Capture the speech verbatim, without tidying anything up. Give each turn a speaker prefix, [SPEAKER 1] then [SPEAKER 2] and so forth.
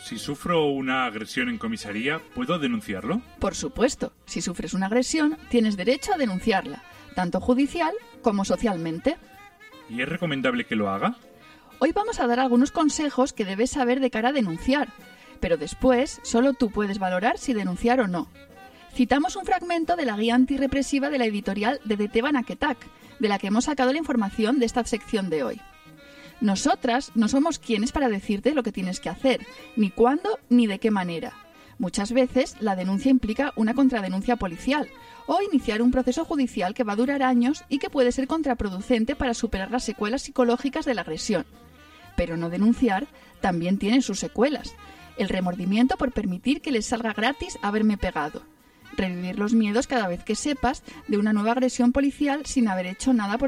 [SPEAKER 1] Si sufro una agresión en comisaría, ¿puedo denunciarlo?
[SPEAKER 2] Por supuesto, si sufres una agresión, tienes derecho a denunciarla, tanto judicial como socialmente.
[SPEAKER 1] ¿Y es recomendable que lo haga?
[SPEAKER 2] Hoy vamos a dar algunos consejos que debes saber de cara a denunciar, pero después solo tú puedes valorar si denunciar o no. Citamos un fragmento de la guía antirrepresiva de la editorial de Deteba Naketak, de la que hemos sacado la información de esta sección de hoy. Nosotras no somos quienes para decirte lo que tienes que hacer, ni cuándo ni de qué manera. Muchas veces la denuncia implica una contradenuncia policial o iniciar un proceso judicial que va a durar años y que puede ser contraproducente para superar las secuelas psicológicas de la agresión. Pero no denunciar también tiene sus secuelas. El remordimiento por permitir que les salga gratis haberme pegado. Revivir los miedos cada vez que sepas de una nueva agresión policial sin haber hecho nada por